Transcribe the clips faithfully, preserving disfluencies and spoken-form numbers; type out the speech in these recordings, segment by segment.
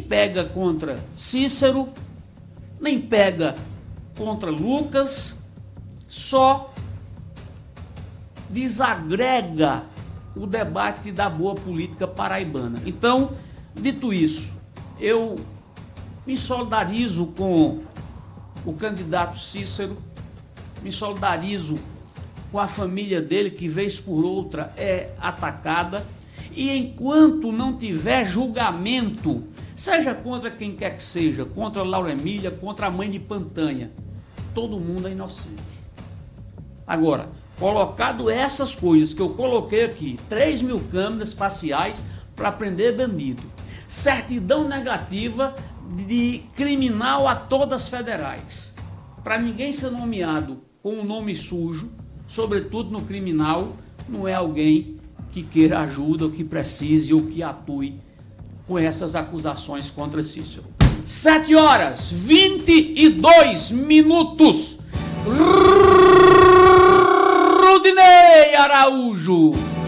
pega contra Cícero, nem pega contra Lucas, só desagrega o debate da boa política paraibana. Então, dito isso, eu me solidarizo com o candidato Cícero, me solidarizo com a família dele, que vez por outra é atacada, e enquanto não tiver julgamento, seja contra quem quer que seja, contra a Laura Emília, contra a mãe de Pantanha, todo mundo é inocente. Agora, colocado essas coisas que eu coloquei aqui, três mil câmeras faciais para prender bandido, certidão negativa de criminal a todas federais, para ninguém ser nomeado com um nome sujo, sobretudo no criminal, não é alguém que queira ajuda, ou que precise, ou que atue com essas acusações contra Cícero. Sete horas, vinte e dois minutos. Rudinei Araújo.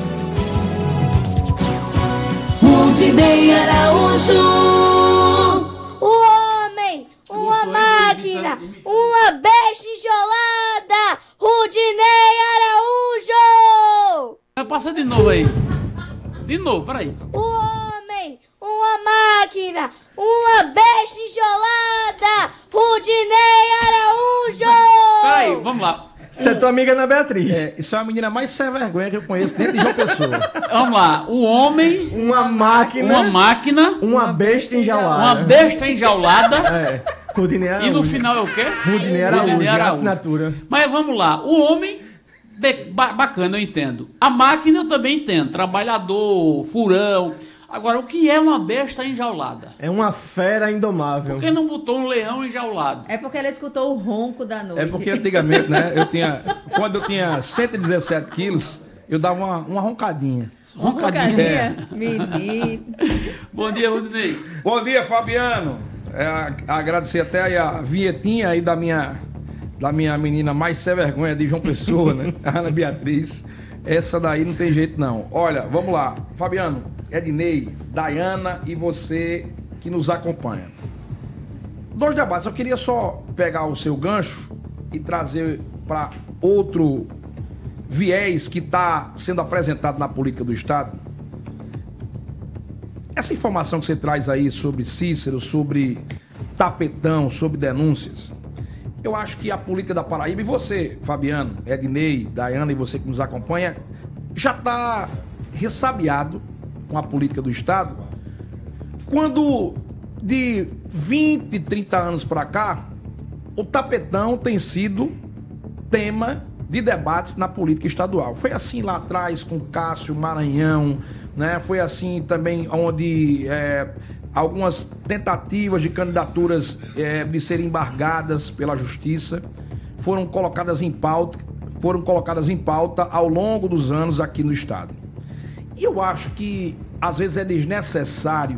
Rudinei Araújo. O homem, uma máquina, uma besta enjolada. Rudinei Araújo. Passa de novo aí. De novo, peraí. O homem, uma máquina, uma besta enjolada. Rudinei Araújo. Peraí, vamos lá. Você é tua amiga Ana Beatriz. É, isso é a menina mais sem vergonha que eu conheço dentro de João Pessoa. Vamos lá. O homem, Uma máquina, uma máquina, uma besta enjaulada. uma besta enjaulada. É. Rudinei Araújo. E no final é o quê? Rudinei Araújo, Rudinei Araújo. assinatura. Mas vamos lá. O homem, de- ba- bacana, eu entendo. A máquina eu também entendo. Trabalhador, furão. Agora, o que é uma besta enjaulada? É uma fera indomável. Por que não botou um leão enjaulado? É porque ela escutou o ronco da noite. É porque antigamente, né, eu tinha, quando eu tinha cento e dezessete quilos, eu dava uma, uma roncadinha. Roncadinho. É. Menino. Bom dia, Rudinei. Bom dia, Fabiano. É, a- agradecer até aí a vinhetinha aí da minha, da minha menina mais sem vergonha de João Pessoa, né? A Ana Beatriz. Essa daí não tem jeito não. Olha, vamos lá. Fabiano, Ednei, Dayana e você que nos acompanha. Dois debates. Eu queria só pegar o seu gancho e trazer para outro viés que está sendo apresentado na política do Estado. Essa informação que você traz aí sobre Cícero, sobre tapetão, sobre denúncias, eu acho que a política da Paraíba, e você, Fabiano, Ednei, Dayana e você que nos acompanha, já está ressabiado com a política do Estado, quando de vinte, trinta anos para cá, o tapetão tem sido tema de debates na política estadual. Foi assim lá atrás com Cássio Maranhão, né? Foi assim também onde é, algumas tentativas de candidaturas é, de serem embargadas pela justiça foram colocadas em pauta, foram colocadas em pauta ao longo dos anos aqui no estado. E eu acho que às vezes é desnecessário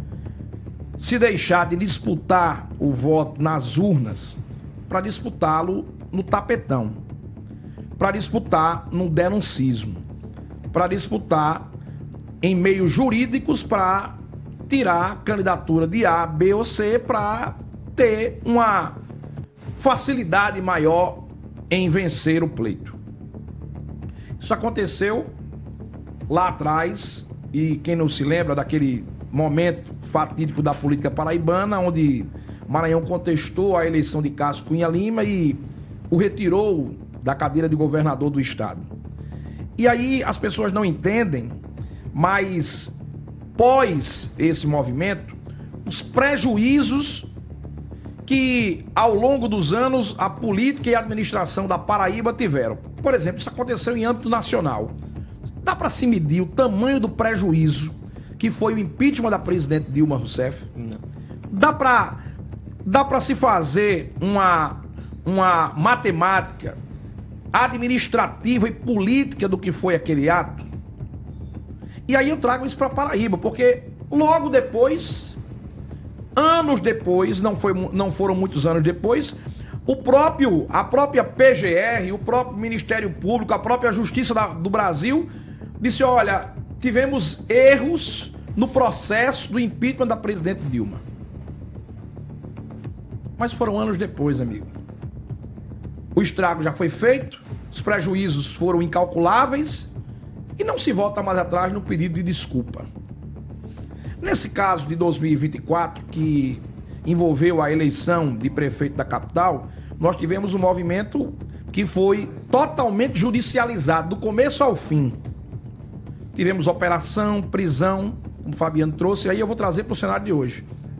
se deixar de disputar o voto nas urnas para disputá-lo no tapetão, para disputar no denuncismo, para disputar em meios jurídicos para tirar candidatura de A, B ou C para ter uma facilidade maior em vencer o pleito. Isso aconteceu lá atrás, e quem não se lembra daquele momento fatídico da política paraibana, onde Maranhão contestou a eleição de Cássio Cunha Lima e o retirou da cadeira de governador do estado. E aí as pessoas não entendem, mas pós esse movimento, os prejuízos que ao longo dos anos a política e a administração da Paraíba tiveram. Por exemplo, isso aconteceu em âmbito nacional. Dá para se medir o tamanho do prejuízo que foi o impeachment da presidente Dilma Rousseff? Não. Dá para dá para se fazer uma, uma matemática administrativa e política do que foi aquele ato? E aí eu trago isso para Paraíba, porque logo depois, anos depois, não, foi, não foram muitos anos depois, o próprio, a própria P G R, o próprio Ministério Público, a própria Justiça da, do Brasil disse: olha, tivemos erros no processo do impeachment da presidente Dilma. Mas foram anos depois, amigo. O estrago já foi feito, os prejuízos foram incalculáveis e não se volta mais atrás no pedido de desculpa. Nesse caso de dois mil e vinte e quatro, que envolveu a eleição de prefeito da capital, nós tivemos um movimento que foi totalmente judicializado, do começo ao fim. Tivemos operação, prisão, como o Fabiano trouxe, e aí eu vou trazer para o cenário de hoje.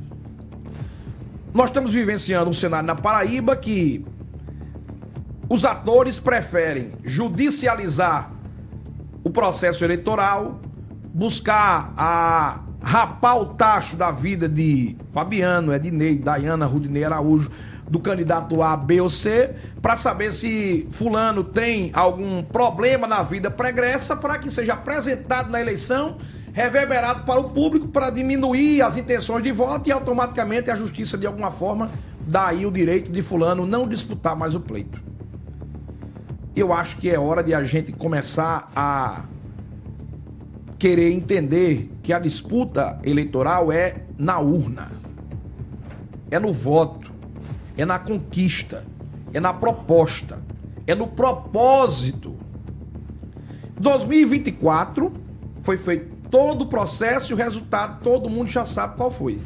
Nós estamos vivenciando um cenário na Paraíba que os atores preferem judicializar o processo eleitoral, buscar a rapar o tacho da vida de Fabiano, Ednei, Dayana, Rudinei Araújo, do candidato A, B ou C, para saber se fulano tem algum problema na vida pregressa, para que seja apresentado na eleição, reverberado para o público, para diminuir as intenções de voto e automaticamente a justiça, de alguma forma, dá aí o direito de fulano não disputar mais o pleito. Eu acho que é hora de a gente começar a querer entender que a disputa eleitoral é na urna, é no voto, é na conquista, é na proposta, é no propósito. dois mil e vinte e quatro foi feito todo o processo e o resultado todo mundo já sabe qual foi.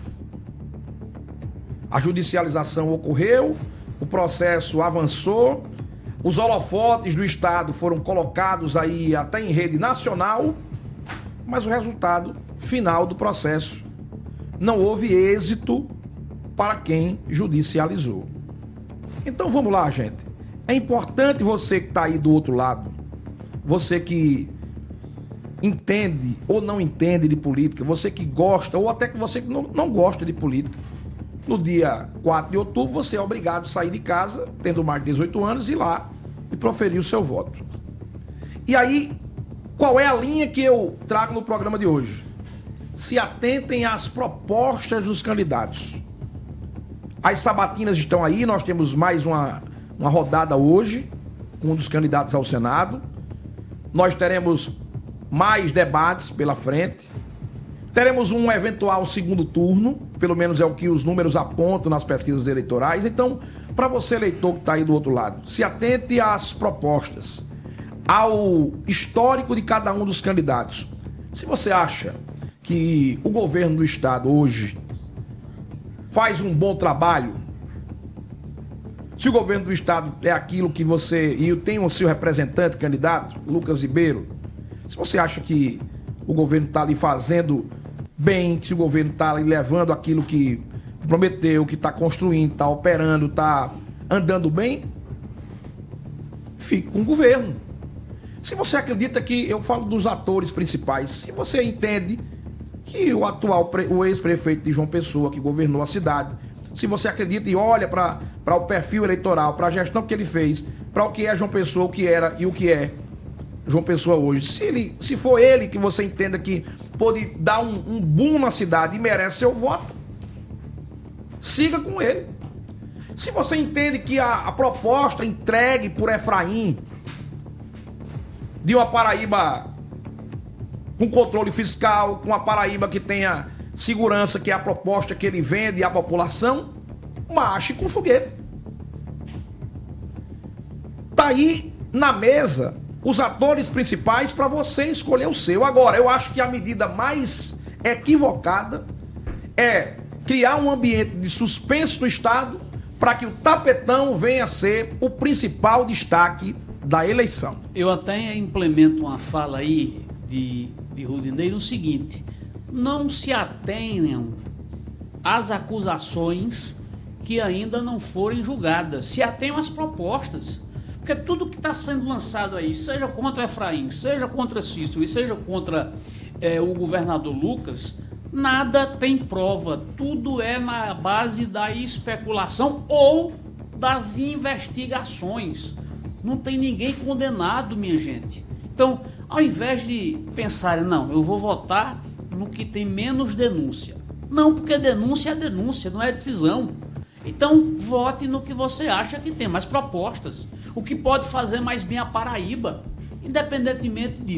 A judicialização ocorreu, o processo avançou, os holofotes do Estado foram colocados aí até em rede nacional, mas o resultado final do processo não houve êxito para quem judicializou. Então vamos lá, gente. É importante você que está aí do outro lado, você que entende ou não entende de política, você que gosta ou até que você que não, não gosta de política. No dia quatro de outubro você é obrigado a sair de casa, tendo mais de dezoito anos, e ir lá e proferir o seu voto. E aí, qual é a linha que eu trago no programa de hoje? Se atentem às propostas dos candidatos. As sabatinas estão aí, nós temos mais uma, uma rodada hoje, com um dos candidatos ao Senado. Nós teremos mais debates pela frente. Teremos um eventual segundo turno, pelo menos é o que os números apontam nas pesquisas eleitorais. Então, para você, eleitor que está aí do outro lado, se atente às propostas, ao histórico de cada um dos candidatos. Se você acha que o governo do Estado hoje faz um bom trabalho, se o governo do Estado é aquilo que você... e tem o seu representante, candidato, Lucas Ribeiro, se você acha que o governo está ali fazendo bem, se o governo está ali levando aquilo que prometeu, que está construindo, está operando, está andando bem, fique com o governo. Se você acredita que, eu falo dos atores principais, se você entende que o atual, o ex-prefeito de João Pessoa, que governou a cidade, se você acredita e olha para o perfil eleitoral, para a gestão que ele fez, para o que é João Pessoa, o que era e o que é João Pessoa hoje, se, ele, se for ele que você entenda que pode dar um, um boom na cidade e merece seu voto, siga com ele. Se você entende que a, a proposta entregue por Efraim de uma Paraíba com controle fiscal, com uma Paraíba que tenha segurança, que é a proposta que ele vende à população, marche com foguete. Tá aí na mesa os atores principais para você escolher o seu. Agora, eu acho que a medida mais equivocada é criar um ambiente de suspenso no Estado para que o tapetão venha a ser o principal destaque da eleição. Eu até implemento uma fala aí de, de Rudinei no seguinte: não se atenham às acusações que ainda não forem julgadas, se atenham às propostas. Porque tudo que está sendo lançado aí, seja contra Efraim, seja contra Cícero e seja contra é, o governador Lucas, nada tem prova. Tudo é na base da especulação ou das investigações. Não tem ninguém condenado, minha gente. Então, ao invés de pensarem, não, eu vou votar no que tem menos denúncia. Não, porque denúncia é denúncia, não é decisão. Então, vote no que você acha que tem mais propostas. O que pode fazer mais bem a Paraíba, independentemente disso.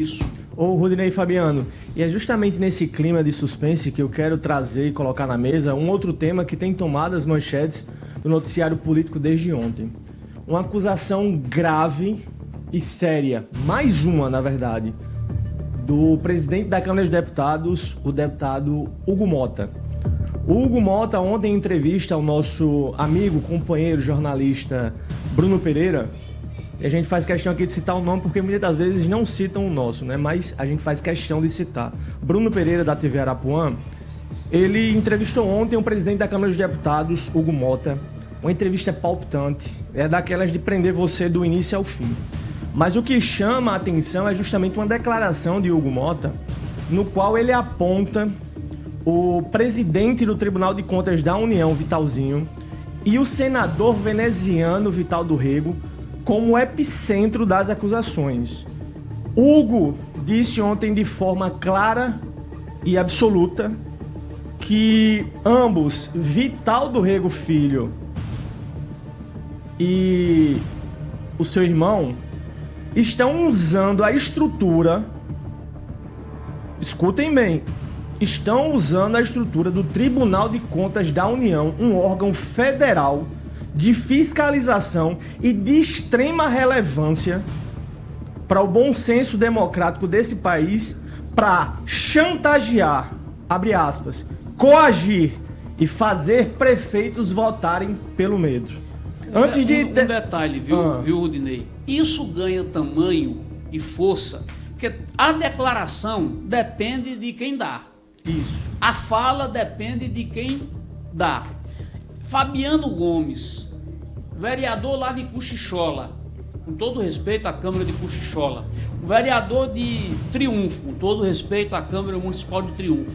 Ô, Rudinei e Fabiano, e é justamente nesse clima de suspense que eu quero trazer e colocar na mesa um outro tema que tem tomado as manchetes do noticiário político desde ontem. Uma acusação grave e séria, mais uma, na verdade, do presidente da Câmara dos Deputados, o deputado Hugo Mota. O Hugo Mota, ontem em entrevista ao nosso amigo, companheiro, jornalista Bruno Pereira, e a gente faz questão aqui de citar o nome porque muitas das vezes não citam o nosso, né? Mas a gente faz questão de citar. Bruno Pereira, da T V Arapuã, ele entrevistou ontem o presidente da Câmara dos Deputados, Hugo Mota. Uma entrevista palpitante, é daquelas de prender você do início ao fim. Mas o que chama a atenção é justamente uma declaração de Hugo Mota, no qual ele aponta o presidente do Tribunal de Contas da União, Vitalzinho, e o senador veneziano, Vital do Rego, como epicentro das acusações. Hugo disse ontem de forma clara e absoluta que ambos, Vital do Rego Filho e o seu irmão, estão usando a estrutura, escutem bem, estão usando a estrutura do Tribunal de Contas da União, um órgão federal de fiscalização e de extrema relevância para o bom senso democrático desse país, para chantagear, abre aspas, coagir e fazer prefeitos votarem pelo medo. Antes de... Um, um detalhe, viu, ah. viu, Rudinei? Isso ganha tamanho e força, porque a declaração depende de quem dá. Isso. A fala depende de quem dá. Fabiano Gomes, vereador lá de Cochichola, com todo respeito à Câmara de Cochichola, o vereador de Triunfo, com todo respeito à Câmara Municipal de Triunfo,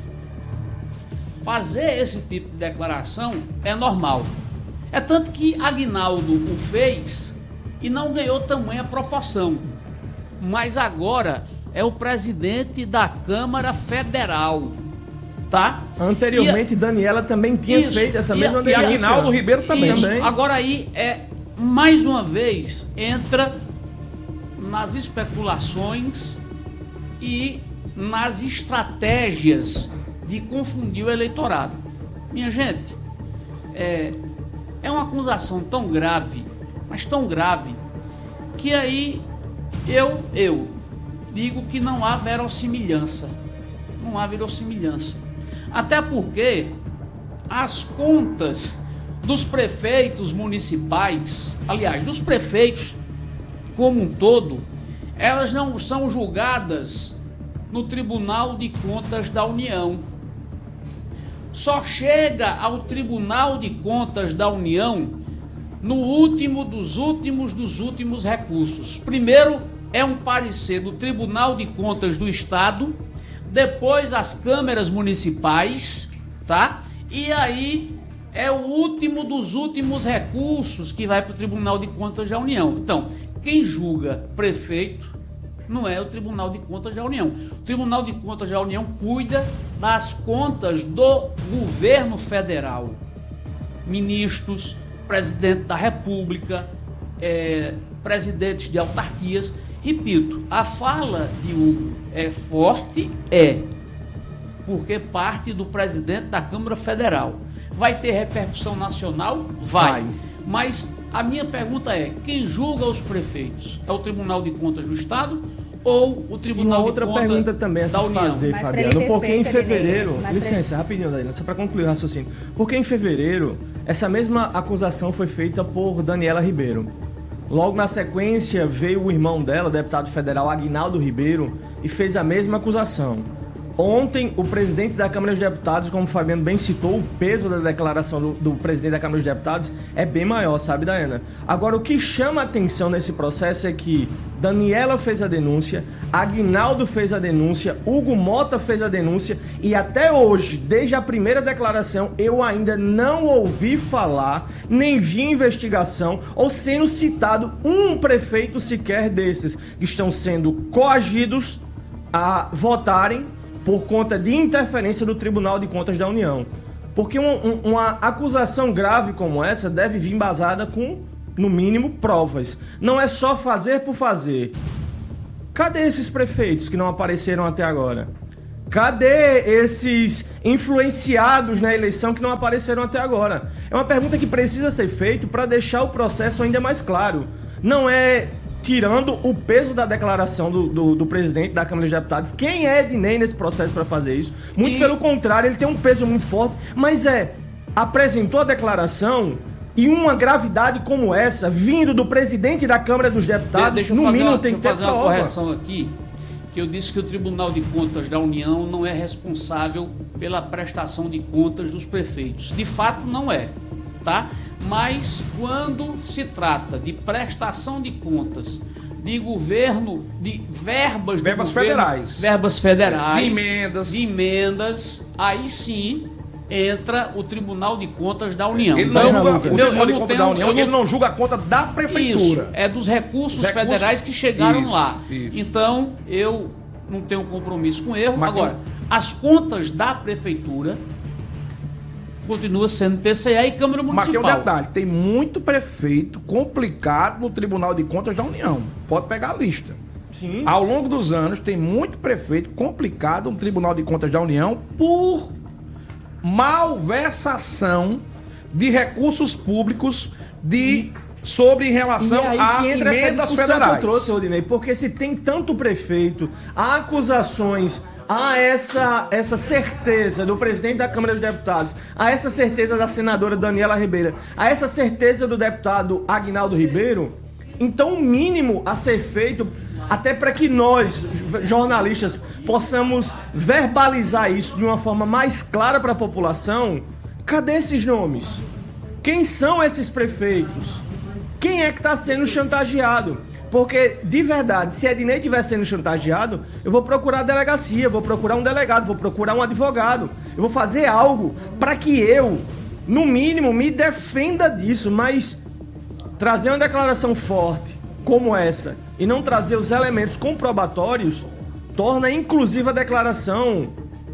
fazer esse tipo de declaração é normal. É tanto que Aguinaldo o fez e não ganhou tamanha proporção. Mas agora é o presidente da Câmara Federal, tá? Anteriormente, e, Daniela também tinha isso, feito essa e, mesma e denúncia. Aguinaldo Ribeiro também. Isso. também. Agora aí, é, mais uma vez, entra nas especulações e nas estratégias de confundir o eleitorado. Minha gente, é, é uma acusação tão grave, mas tão grave, que aí eu, eu digo que não há verossimilhança. Não há verossimilhança. Até porque as contas dos prefeitos municipais, aliás, dos prefeitos como um todo, elas não são julgadas no Tribunal de Contas da União. Só chega ao Tribunal de Contas da União no último dos últimos dos últimos recursos. Primeiro é um parecer do Tribunal de Contas do Estado, depois as câmaras municipais, tá? E aí é o último dos últimos recursos que vai para o Tribunal de Contas da União. Então, quem julga prefeito não é o Tribunal de Contas da União. O Tribunal de Contas da União cuida das contas do governo federal. Ministros, presidente da República, é, presidentes de autarquias. Repito, a fala de Hugo é forte, é, porque parte do presidente da Câmara Federal. Vai ter repercussão nacional? Vai. Vai. Mas a minha pergunta é, quem julga os prefeitos? É o Tribunal de Contas do Estado ou o Tribunal de Contas da União? Uma outra pergunta também a se fazer, Mas Fabiano, porque em feito, fevereiro... Mas Licença, pra... rapidinho, Daniela, só para concluir o raciocínio. Porque em fevereiro, essa mesma acusação foi feita por Daniela Ribeiro. Logo na sequência, veio o irmão dela, o deputado federal Aguinaldo Ribeiro, e fez a mesma acusação. Ontem, o presidente da Câmara dos Deputados, como o Fabiano bem citou, o peso da declaração do, do presidente da Câmara dos Deputados é bem maior, sabe, Daiana? Agora, o que chama a atenção nesse processo é que Daniela fez a denúncia, Aguinaldo fez a denúncia, Hugo Mota fez a denúncia e até hoje, desde a primeira declaração, eu ainda não ouvi falar, nem vi investigação ou sendo citado um prefeito sequer desses que estão sendo coagidos a votarem por conta de interferência do Tribunal de Contas da União. Porque um, um, uma acusação grave como essa deve vir embasada com, no mínimo, provas. Não é só fazer por fazer. Cadê esses prefeitos que não apareceram até agora? Cadê esses influenciados na eleição que não apareceram até agora? É uma pergunta que precisa ser feita para deixar o processo ainda mais claro. Não é tirando o peso da declaração do, do, do presidente da Câmara dos Deputados. Quem é Ednei nesse processo para fazer isso? Muito e... pelo contrário, ele tem um peso muito forte, mas é, apresentou a declaração e uma gravidade como essa, vindo do presidente da Câmara dos Deputados, deixa no mínimo uma, tem que ter fazer uma prova. correção aqui. Eu disse que o Tribunal de Contas da União não é responsável pela prestação de contas dos prefeitos. De fato, não é, tá? Mas quando se trata de prestação de contas de governo, de verbas, verbas do governo, federais, verbas federais, de emendas, de emendas, aí sim entra o Tribunal de Contas da União. Ele Então, não julga, o eu, Tribunal eu de não Contas tenho, da União, eu não, ele não julga a conta da prefeitura. Isso, é dos recursos, recursos federais que chegaram isso, lá. Isso. Então, eu não tenho compromisso com erro. Mas Agora, tem... as contas da prefeitura continuam sendo T C E e Câmara Municipal. Mas tem um detalhe, tem muito prefeito complicado no Tribunal de Contas da União. Pode pegar a lista. Sim. Ao longo dos anos, tem muito prefeito complicado no Tribunal de Contas da União por malversação de recursos públicos de, sobre em relação e aí a que entra emendas essa discussão federais. que eu trouxe, Rodinei, porque se tem tanto prefeito, há acusações, há essa, essa certeza do presidente da Câmara dos Deputados, há essa certeza da senadora Daniela Ribeira, há essa certeza do deputado Aguinaldo Ribeiro, então o mínimo a ser feito, até para que nós, jornalistas, possamos verbalizar isso de uma forma mais clara para a população, cadê esses nomes? Quem são esses prefeitos? Quem é que está sendo chantageado? Porque, de verdade, se Ednei estiver sendo chantageado, eu vou procurar a delegacia, eu vou procurar um delegado, vou procurar um advogado. Eu vou fazer algo para que eu, no mínimo, me defenda disso, mas trazer uma declaração forte como essa e não trazer os elementos comprobatórios torna, inclusive, a declaração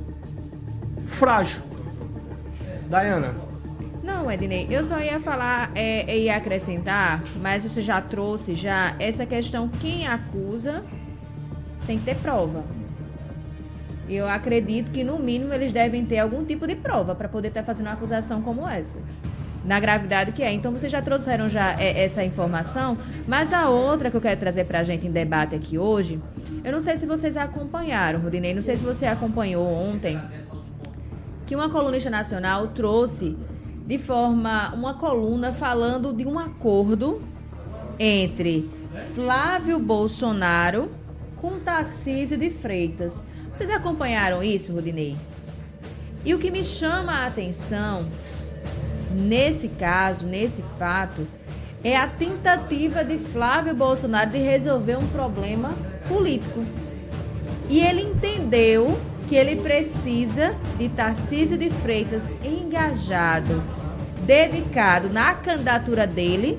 frágil. Dayana. Não, Ednei, eu só ia falar, é, ia acrescentar, mas você já trouxe já essa questão, quem acusa tem que ter prova. Eu acredito que, no mínimo, eles devem ter algum tipo de prova para poder estar fazendo uma acusação como essa. Na gravidade que é. Então, vocês já trouxeram já essa informação, mas a outra que eu quero trazer para a gente em debate aqui hoje, eu não sei se vocês acompanharam, Rodinei, não sei se você acompanhou ontem, que uma colunista nacional trouxe de forma, uma coluna falando de um acordo entre Flávio Bolsonaro com Tarcísio de Freitas. Vocês acompanharam isso, Rodinei? E o que me chama a atenção nesse caso, nesse fato, é a tentativa de Flávio Bolsonaro de resolver um problema político. E ele entendeu que ele precisa de Tarcísio de Freitas engajado, dedicado na candidatura dele.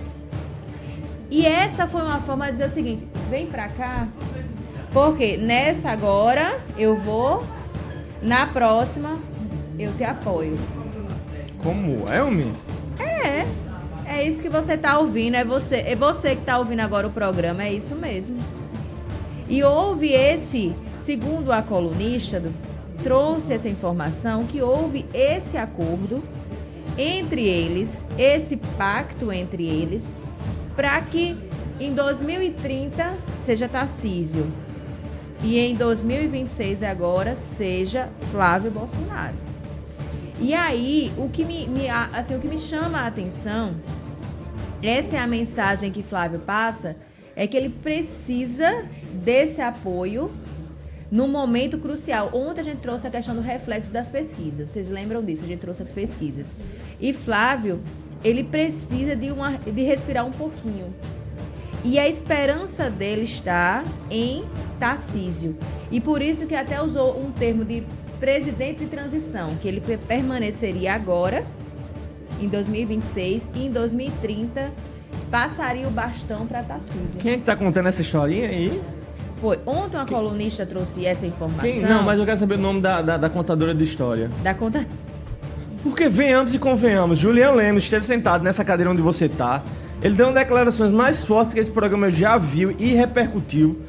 E essa foi uma forma de dizer o seguinte: vem pra cá, porque nessa agora eu vou, na próxima eu te apoio. Como é, homem? É, é isso que você tá ouvindo, é você, é você que tá ouvindo agora o programa, é isso mesmo. E houve esse, segundo a colunista, do, trouxe essa informação, que houve esse acordo entre eles, esse pacto entre eles, para que em dois mil e trinta seja Tarcísio e em dois mil e vinte e seis agora seja Flávio Bolsonaro. E aí, o que me, me, assim, o que me chama a atenção, essa é a mensagem que Flávio passa, é que ele precisa desse apoio num momento crucial. Ontem a gente trouxe a questão do reflexo das pesquisas. Vocês lembram disso? A gente trouxe as pesquisas. E Flávio, ele precisa de, uma, de respirar um pouquinho. E a esperança dele está em Tarcísio. E por isso que até usou um termo de presidente de transição, que ele permaneceria agora, em dois mil e vinte e seis, e em dois mil e trinta passaria o bastão para Tarcísio. Quem é que tá contando essa historinha aí? Foi. Ontem uma Quem? colunista trouxe essa informação. Quem? Não, mas eu quero saber o nome da, da, da contadora de história. Da conta... Porque venhamos e convenhamos, Juliano Lemos esteve sentado nessa cadeira onde você tá. Ele deu declarações mais fortes que esse programa já viu e repercutiu.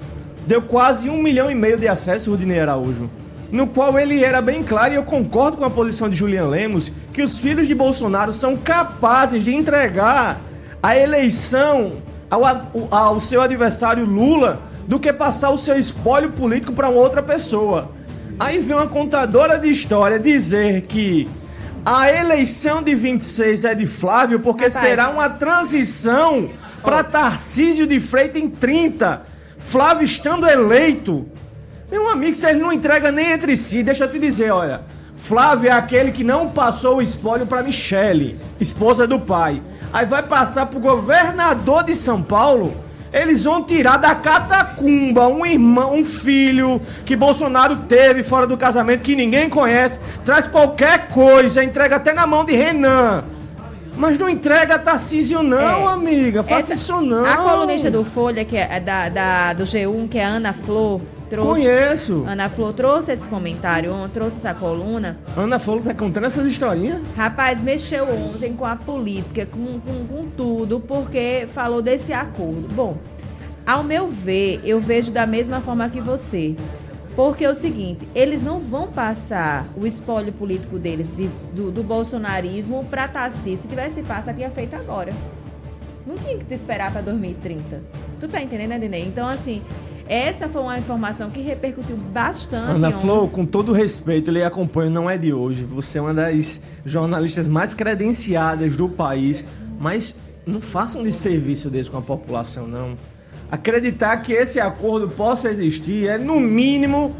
deu quase um milhão e meio de acessos, Rudinei Araújo, no qual ele era bem claro, e eu concordo com a posição de Julian Lemos, que os filhos de Bolsonaro são capazes de entregar a eleição ao, ao seu adversário Lula do que passar o seu espólio político para outra pessoa. Aí vem uma contadora de história dizer que a eleição de vinte e seis é de Flávio porque Rapaz. será uma transição para Tarcísio de Freitas em trinta. Flávio estando eleito. Meu amigo, vocês não entregam nem entre si. Deixa eu te dizer, olha. Flávio é aquele que não passou o espólio para Michele, esposa do pai. Aí vai passar pro governador de São Paulo. Eles vão tirar da catacumba um irmão, um filho que Bolsonaro teve fora do casamento, que ninguém conhece. Traz qualquer coisa, entrega até na mão de Renan. Mas não entrega Tarcísio não, é. amiga. Faça Essa, isso não. A colunista do Folha, que é da, da, do G um, que é a Ana Flor, trouxe... Conheço. Ana Flor trouxe esse comentário, trouxe essa coluna. Ana Flor tá contando essas historinhas? Rapaz, mexeu ontem com a política, com, com, com tudo, porque falou desse acordo. Bom, ao meu ver, eu vejo da mesma forma que você. Porque é o seguinte, eles não vão passar o espólio político deles, de, do, do bolsonarismo, para Tarcísio. Se tivesse passado, tinha feito agora. Não tinha que te esperar para dois mil e trinta. Tu tá entendendo, Adinei? Então, assim, essa foi uma informação que repercutiu bastante. Ana Flor, com todo respeito, ele acompanha, não é de hoje. Você é uma das jornalistas mais credenciadas do país, mas não façam um desserviço desse com a população, não. Acreditar que esse acordo possa existir é, no mínimo,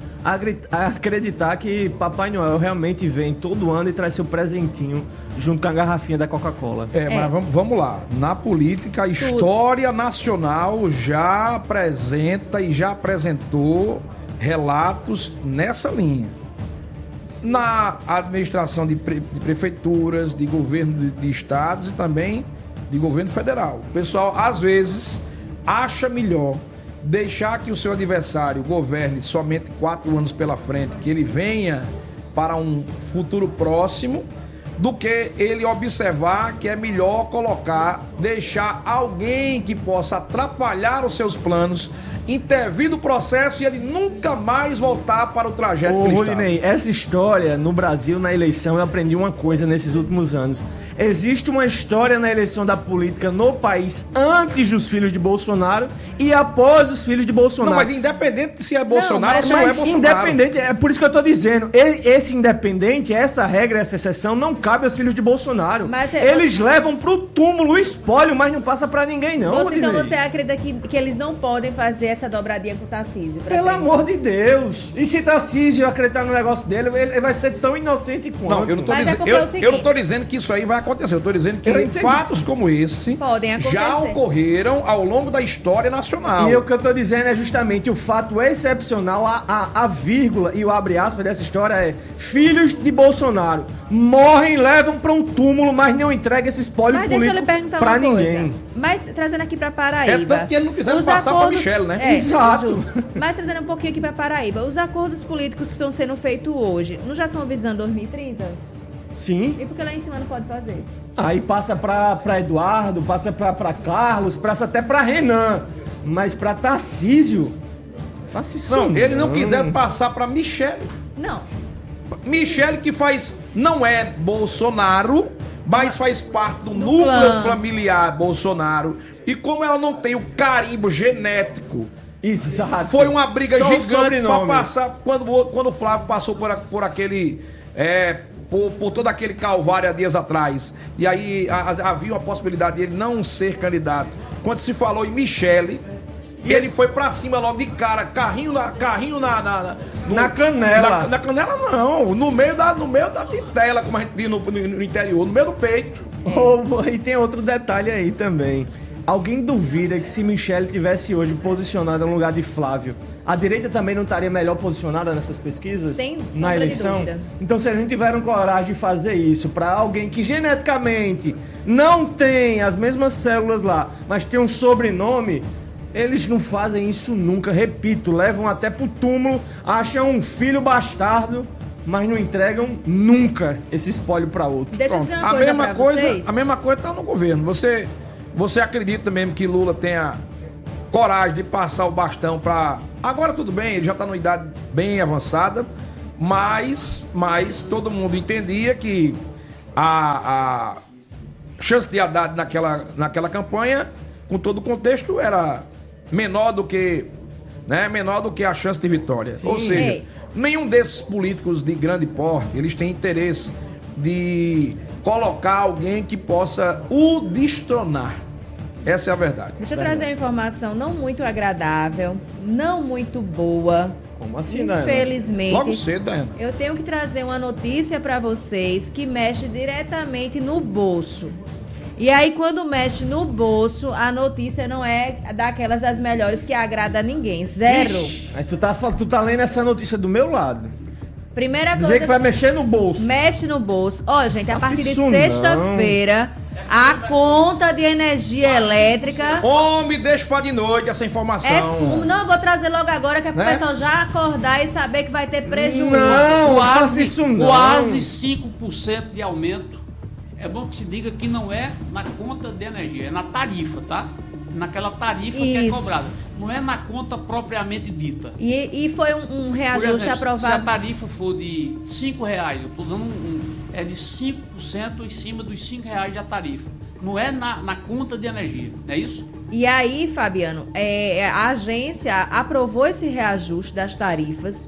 acreditar que Papai Noel realmente vem todo ano e traz seu presentinho junto com a garrafinha da Coca-Cola. É, é. mas vamos, vamos lá. Na política, a história nacional já apresenta e já apresentou relatos nessa linha. Na administração de, pre, de prefeituras, de governo de, de estados e também de governo federal. O pessoal, às vezes, acha melhor deixar que o seu adversário governe somente quatro anos pela frente, que ele venha para um futuro próximo, do que ele observar que é melhor colocar, deixar alguém que possa atrapalhar os seus planos, intervir no processo e ele nunca mais voltar para o trajeto Ô, que ele Rodinei, está. Essa história no Brasil, na eleição, eu aprendi uma coisa nesses últimos anos. Existe uma história na eleição da política no país antes dos filhos de Bolsonaro e após os filhos de Bolsonaro. Não, mas independente se é Bolsonaro mas, ou se não é mas Bolsonaro. Independente, é por isso que eu tô dizendo, esse independente, essa regra, essa exceção não cabe aos filhos de Bolsonaro. Mas é- Eles levam pro túmulo o espólio, mas não passa pra ninguém não, Você, Rodinei. então você acredita que, que eles não podem fazer essa dobradinha com o Tarcísio? pra Pelo ter- amor de Deus. E se Tarcísio acreditar no negócio dele, ele vai ser tão inocente quanto. Não, eu não, tô Mas é diz... porque eu, é o seguinte- eu não tô dizendo que isso aí vai acontecer. Eu tô dizendo que Eu entendi. fatos como esse Podem acontecer. já ocorreram ao longo da história nacional. E o que eu tô dizendo é justamente o fato excepcional, a, a, a vírgula e o abre aspas dessa história é: filhos de Bolsonaro morrem, levam pra um túmulo, mas não entregam esse espólio Mas deixa eu político lhe perguntar pra uma ninguém. coisa. Mas trazendo aqui pra Paraíba. É tanto que ele não quiseram os passar pra acordos- Michele, né? É, Exato. Ju. Mas trazendo um pouquinho aqui pra Paraíba. Os acordos políticos que estão sendo feitos hoje, não já são visando dois mil e trinta? Sim. E por que lá em cima não pode fazer? Aí passa pra, pra Eduardo, passa pra, pra Carlos, passa até pra Renan. Mas pra Tarcísio, faça isso Não, eles não quiseram passar pra Michele. Não. Michele que faz, não é Bolsonaro, mas faz parte do Do núcleo clã. familiar Bolsonaro. E como ela não tem o carimbo genético, Exato. foi uma briga Só o gigante pra sobrenome. passar. Quando, quando o Flávio passou por, a- por aquele. É, por, por todo aquele calvário há dias atrás. E aí a- a- havia a possibilidade dele não ser candidato. Quando se falou em Michele, ele foi pra cima logo de cara, carrinho na, carrinho na, na, na, no- Na canela. Na, na canela não, no meio da, no meio da titela, como a gente diz no, no, no interior, no meio do peito. Oh, e tem outro detalhe aí também. Alguém duvida que se Michele tivesse hoje posicionada no lugar de Flávio, a direita também não estaria melhor posicionada nessas pesquisas? Sem sombra na de eleição? dúvida. Então, se eles não tiveram coragem de fazer isso para alguém que geneticamente não tem as mesmas células lá, mas tem um sobrenome, eles não fazem isso nunca. Repito, levam até pro túmulo, acham um filho bastardo, mas não entregam nunca esse espólio para outro. Deixa eu Pronto. dizer uma A coisa mesma pra coisa, vocês. a mesma coisa tá no governo. Você, você acredita mesmo que Lula tenha coragem de passar o bastão para... Agora tudo bem, ele já está numa idade bem avançada, mas, mas todo mundo entendia que a, a chance de Haddad naquela, naquela campanha, com todo o contexto, era menor do que, né, menor do que a chance de vitória. Sim. Ou seja, Ei. nenhum desses políticos de grande porte, eles têm interesse de colocar alguém que possa o destronar. Essa é a verdade. Deixa eu trazer uma informação não muito agradável, não muito boa. Como assim, Daiane? Infelizmente. Logo cedo, Daiane. Eu tenho que trazer uma notícia para vocês que mexe diretamente no bolso. E aí, quando mexe no bolso, a notícia não é daquelas das melhores que agrada a ninguém. Zero. Aí tu tá, tu tá lendo essa notícia do meu lado. Primeira coisa. Dizer que vai mexer no bolso. Mexe no bolso. Ó, gente, a Faça partir de isso não. sexta-feira, a conta de energia elétrica Homem, deixa pra de noite essa informação. é fumo. Não, eu vou trazer logo agora, que é pro Né? pessoal já acordar e saber que vai ter prejuízo. Não, não faça quase, isso não. quase cinco por cento de aumento. É bom que se diga que não é na conta de energia, é na tarifa, tá? Naquela tarifa que é Isso. cobrada. Não é na conta propriamente dita. E, e foi um, um Por reajuste exemplo, se a aprovado. tarifa for de cinco reais, eu estou dando um, um- é de cinco por cento em cima dos cinco reais da tarifa. Não é na, na conta de energia, não é isso? E aí, Fabiano, é, a agência aprovou esse reajuste das tarifas.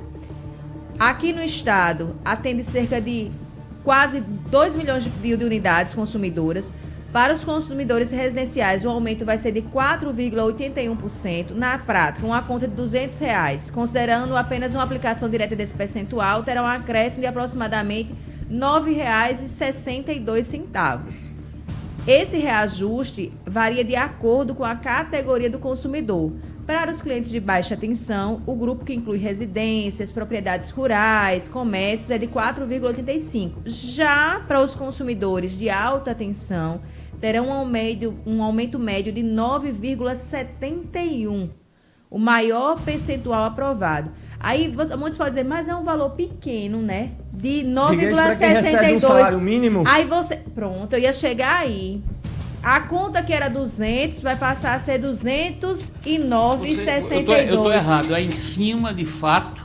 Aqui no estado, atende cerca de quase dois milhões de, de unidades consumidoras. Para os consumidores residenciais, o aumento vai ser de quatro vírgula oitenta e um por cento. Na prática, uma conta de duzentos reais. Considerando apenas uma aplicação direta desse percentual, terá um acréscimo de aproximadamente nove reais e sessenta e dois centavos. Esse reajuste varia de acordo com a categoria do consumidor. Para os clientes de baixa tensão, o grupo que inclui residências, propriedades rurais, comércios é de quatro vírgula oitenta e cinco. Já para os consumidores de alta tensão, terão um aumento, um aumento médio de nove vírgula setenta e um. O maior percentual aprovado. Aí você- muitos podem dizer, mas é um valor pequeno, né? De nove Diga isso vírgula pra quem sessenta recebe e um dois. salário mínimo. Aí você... Pronto, eu ia chegar aí. A conta que era duzentos vai passar a ser duzentos e nove vírgula Você- sessenta eu, e dois. tô, eu tô errado, é em cima de fato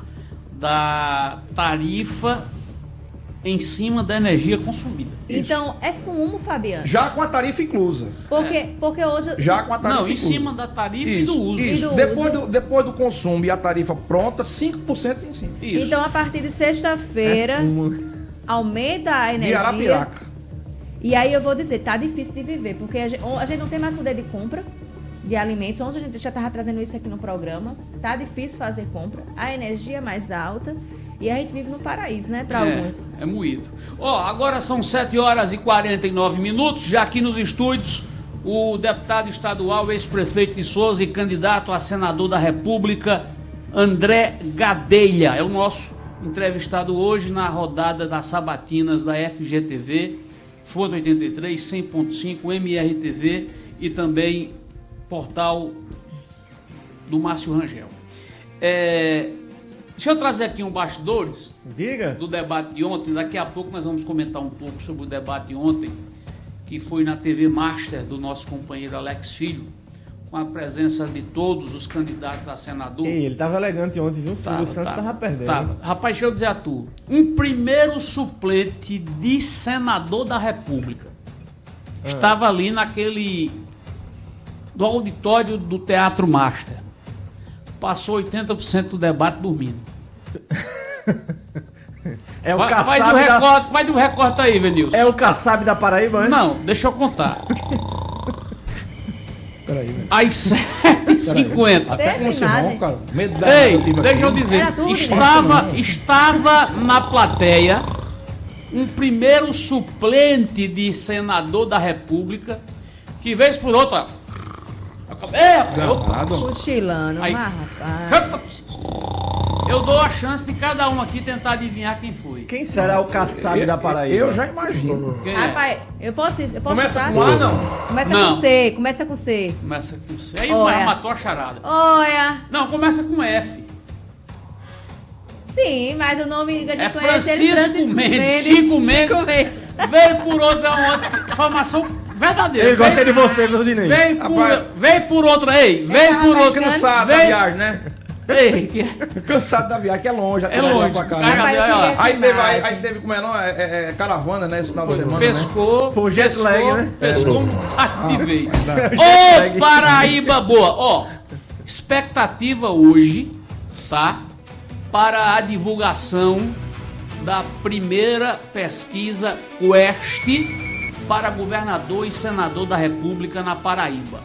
da tarifa em cima da energia consumida. Então, é fumo, Fabiano. Já com a tarifa inclusa. Porque, porque hoje... Já com a tarifa Não, em inclusa. cima da tarifa e Isso, do uso. isso. E do depois, uso. do, depois do consumo e a tarifa pronta, cinco por cento em cima. Isso. Então, a partir de sexta-feira, É fumo. aumenta a De energia. Arapiraca. E aí eu vou dizer, tá difícil de viver, porque a gente, a gente não tem mais poder de compra de alimentos. Ontem a gente já estava trazendo isso aqui no programa. Tá difícil fazer compra, a energia é mais alta e a gente vive no paraíso, né, para É, alguns. é moído. Ó, agora são sete horas e quarenta e nove minutos, já aqui nos estúdios, o deputado estadual, ex-prefeito de Souza e candidato a senador da República, André Gadelha, é o nosso entrevistado hoje na rodada das sabatinas da F G T V, Fonte oitenta e três, cem ponto cinco, M R T V e também portal do Márcio Rangel. É, deixa eu trazer aqui um bastidores Diga. do debate de ontem. Daqui a pouco nós vamos comentar um pouco sobre o debate de ontem, que foi na T V Master do nosso companheiro Alex Filho, com a presença de todos os candidatos a senador. Ei, ele tava elegante ontem, viu? O Silvio Santos tava perdendo. tava. Rapaz, deixa eu dizer a tu, um primeiro suplente de senador da República estava ali naquele do auditório do Teatro Master. Passou oitenta por cento do debate dormindo. É o Fa- faz, Kassab o da... recorte, faz o recorte aí, Venilson. É o Kassab da Paraíba, né? Não, deixa eu contar. Peraí, velho. Às sete e cinquenta. Tem essa Como você imagem? não, cara? Medo da Ei, eu tive deixa aqui. eu dizer, Era tudo, estava, estava na plateia um primeiro suplente de senador da República, que vez por outra. É, opa, Danado. Cochilando, Aí. mas rapaz. eu dou a chance de cada um aqui tentar adivinhar quem foi. Quem será o Kassab Eu- da Paraíba? Eu já imagino. Quem é? Rapaz, eu posso, dizer- eu posso Começa chutar? com A, não? Começa Não. com C, começa com C. Começa com C. Aí Olha. matou a charada. Olha. Não, começa com F. Sim, mas o nome que a gente É conhece ele, Francisco Mendes. Chico Mendes. Veio por outra, uma outra informação Verdadeiro. Ele gosta Veio- de você, Rudinei. Veio por, Rapaz. veio por outra, ei, veio tava por outra. Cansado da Veio, viagem, né? ei, que- Cansado da viagem, que é longe. é longe. Pra cá, Cara, né? Mas eu olha, queria ó, Aí teve, aí, imagem. aí teve, como é, não? É, é- é caravana, né? Esse final de semana, né? pescou, Foi o jet pescou, lag, né? pescou um par de vez. lag. Ô, Paraíba boa. Ó, expectativa hoje, tá? Para a divulgação da primeira pesquisa Quest para governador e senador da República na Paraíba.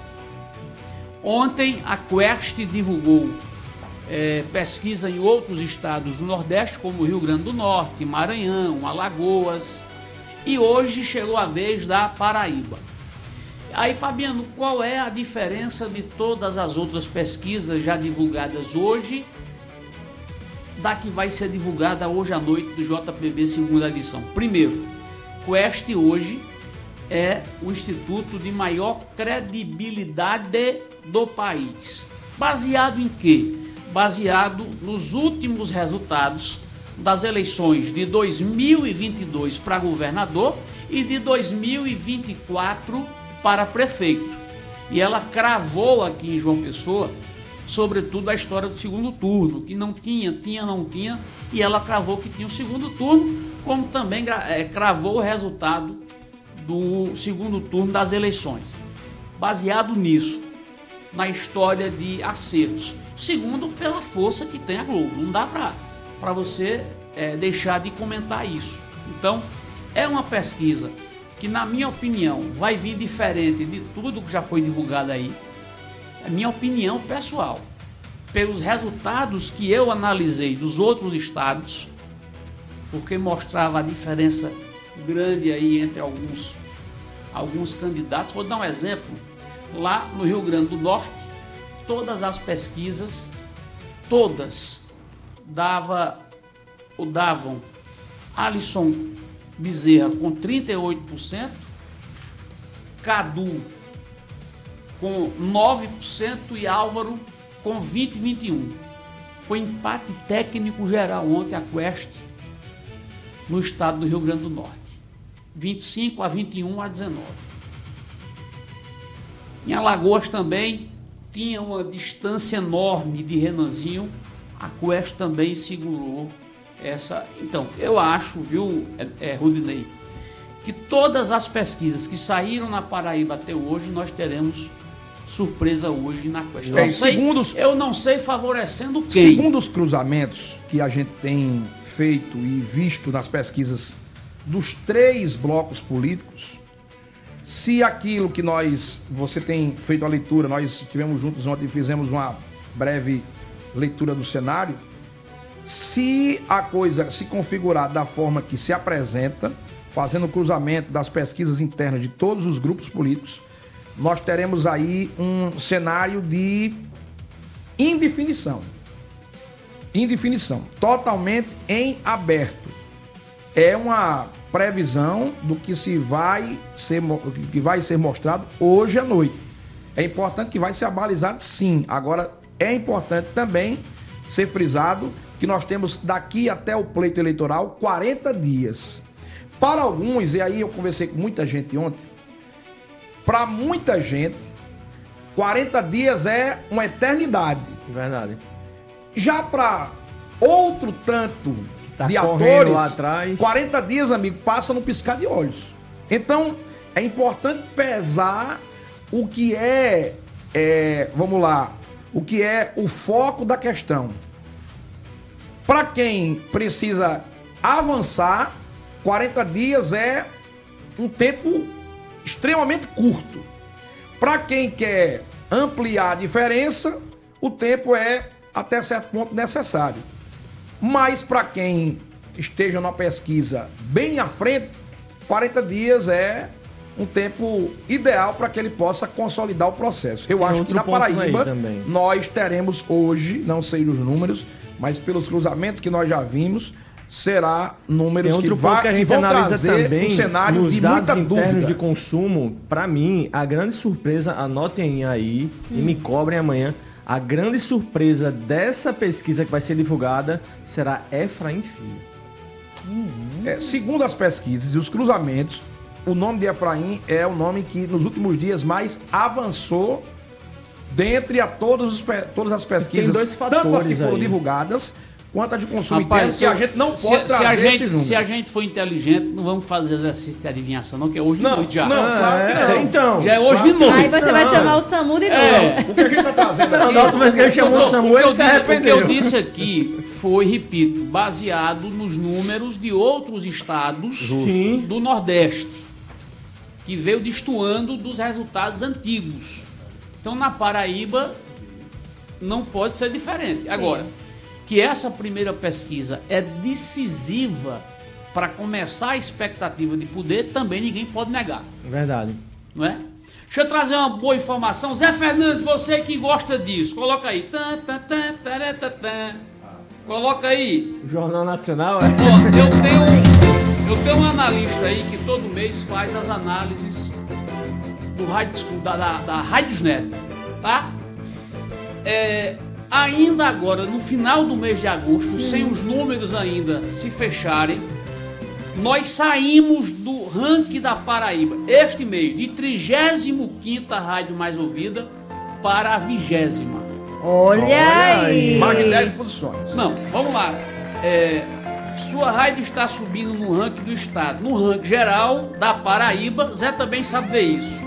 Ontem a Quest divulgou é, pesquisa em outros estados do Nordeste, como Rio Grande do Norte, Maranhão, Alagoas, e hoje chegou a vez da Paraíba. Aí, Fabiano, qual é a diferença de todas as outras pesquisas já divulgadas hoje da que vai ser divulgada hoje à noite do J P B segunda edição? Primeiro, Quest hoje é o instituto de maior credibilidade do país. Baseado em quê? Baseado nos últimos resultados das eleições de dois mil e vinte e dois para governador e de dois mil e vinte e quatro para prefeito. E ela cravou aqui em João Pessoa, sobretudo a história do segundo turno, que não tinha, tinha, não tinha, e ela cravou que tinha o segundo turno, como também é, cravou o resultado do segundo turno das eleições. Baseado nisso, na história de acertos. Segundo, pela força que tem a Globo. Não dá para você é, deixar de comentar isso. Então, é uma pesquisa que, na minha opinião, vai vir diferente de tudo que já foi divulgado aí. É minha opinião pessoal. Pelos resultados que eu analisei dos outros estados, porque mostrava a diferença grande aí entre alguns, alguns candidatos. Vou dar um exemplo. Lá no Rio Grande do Norte, todas as pesquisas, todas, dava, ou davam Alisson Bezerra com trinta e oito por cento, Cadu com nove por cento e Álvaro com vinte por cento e vinte e um por cento. Foi empate técnico geral ontem a Quest no estado do Rio Grande do Norte. vinte e cinco a vinte e um a dezenove. Em Alagoas também tinha uma distância enorme de Renanzinho. A Quest também segurou essa. Então, eu acho, viu, é, é, Rudinei, que todas as pesquisas que saíram na Paraíba até hoje, nós teremos surpresa hoje na Quest. Eu, É, não sei, segundo os- eu não sei favorecendo quem. Segundo os cruzamentos que a gente tem feito e visto nas pesquisas dos três blocos políticos, se aquilo que nós, você tem feito a leitura, nós estivemos juntos ontem e fizemos uma breve leitura do cenário, se a coisa se configurar da forma que se apresenta, fazendo o cruzamento das pesquisas internas de todos os grupos políticos, nós teremos aí um cenário de indefinição. Indefinição, totalmente em aberto. É uma previsão do que se vai ser, que vai ser mostrado hoje à noite. É importante que vai ser abalizado, sim. Agora, é importante também ser frisado que nós temos daqui até o pleito eleitoral quarenta dias. Para alguns, e aí eu conversei com muita gente ontem, para muita gente, quarenta dias é uma eternidade. Verdade. Já para outro tanto tá de correndo atores, lá atrás. quarenta dias, amigo, passa no piscar de olhos. Então, é importante pesar o que é, é vamos lá, o que é o foco da questão. Para quem precisa avançar, quarenta dias é um tempo extremamente curto. Para quem quer ampliar a diferença, o tempo é até certo ponto necessário. Mas para quem esteja numa pesquisa bem à frente, quarenta dias é um tempo ideal para que ele possa consolidar o processo. Eu Tem acho que outro na ponto aí Paraíba também. nós teremos hoje, não sei os números, mas pelos cruzamentos que nós já vimos, será números Tem outro que, ponto vai, que a que gente vão analisa trazer também um cenário nos de dados muita internos dúvida. de consumo. Para mim, a grande surpresa, anotem aí e me cobrem amanhã, a grande surpresa dessa pesquisa que vai ser divulgada será Efraim Filho. É, segundo as pesquisas e os cruzamentos, o nome de Efraim é o nome que nos últimos dias mais avançou dentre a todos os, todas as pesquisas, Tem dois fatores tanto as que foram aí. divulgadas, quanto a de consumo Rapaz, interno, que a gente não se, pode se trazer a esses gente, números. se a gente for inteligente, não vamos fazer exercício de adivinhação, não, que é hoje de Não, noite já. não, claro que É, não. então. Já é hoje claro de que noite. Aí você vai Não. chamar o SAMU de novo. É. O que a gente está trazendo Não, aqui... da última vez que ele chamou o Não, Samuel, o que eu ele se disse- arrependeu. O que eu disse aqui foi, repito, baseado nos números de outros estados Sim. do Nordeste, que veio destoando dos resultados antigos. Então, na Paraíba, não pode ser diferente. Agora, que essa primeira pesquisa é decisiva para começar a expectativa de poder, também ninguém pode negar, Verdade. não é? Deixa eu trazer uma boa informação. Zé Fernandes, você que gosta disso, coloca aí. Tan, tan, tan, tará, tan, tan. Coloca aí. O Jornal Nacional é... Ó, eu tenho, eu tenho um analista aí que todo mês faz as análises do Rádio School, da, da, da Radiosnet, tá? É, ainda agora, no final do mês de agosto, sem os números ainda se fecharem, nós saímos do ranking da Paraíba, este mês, de trigésima quinta rádio mais ouvida para a vigésima. Olha, Olha aí. aí. Mais de dez posições. Não, vamos lá. É, sua rádio está subindo no ranking do estado. No ranking geral da Paraíba, Zé também sabe ver isso.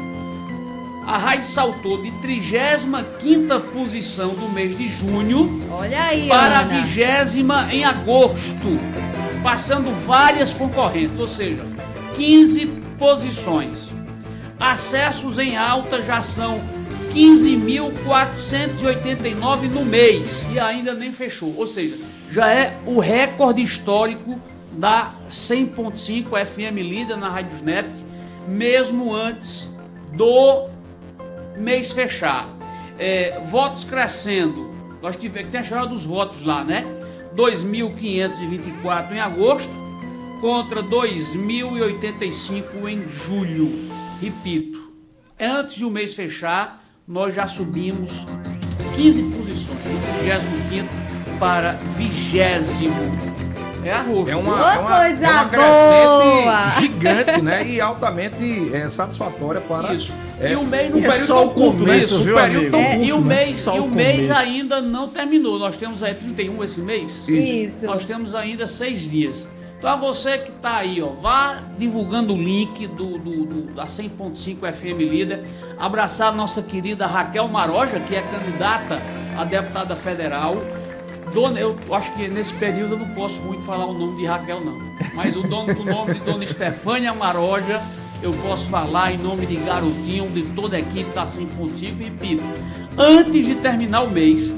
A rádio saltou de trigésima quinta posição do mês de junho Olha aí, para a Ana. vigésima em agosto, passando várias concorrentes, ou seja, quinze posições. Acessos em alta já são quinze mil quatrocentos e oitenta e nove no mês e ainda nem fechou, ou seja, já é o recorde histórico da cem ponto cinco F M líder na Radiosnet, mesmo antes do mês fechar. É, votos crescendo, nós tivemos, tem a chegada dos votos lá, né? dois mil quinhentos e vinte e quatro em agosto contra dois mil e oitenta e cinco em julho. Repito, antes de o mês fechar, nós já subimos quinze posições, do trigésimo quinto para vigésimo. É arroz. É uma, Ô, é uma, coisa é uma boa! crescente gigante, né? E altamente é, satisfatória para... Isso. É, E o mês um não é período só tão o curto, né? começo, Um viu, período amigo? tão É, curto, e o né? mês, Só e o o mês começo. ainda não terminou. Nós temos aí trinta e um esse mês. Isso. Nós temos ainda seis dias. Então, a você que está aí, ó, vá divulgando o link do, do, do- da cem ponto cinco F M Líder. Abraçar a nossa querida Raquel Maroja, que é candidata a deputada federal. Dona, eu acho que nesse período eu não posso muito falar o nome de Raquel, não. Mas o, dono, o nome de Dona Estefânia Maroja, eu posso falar em nome de Garotinho, de toda a equipe da cem ponto cinco. E repito, antes de terminar o mês,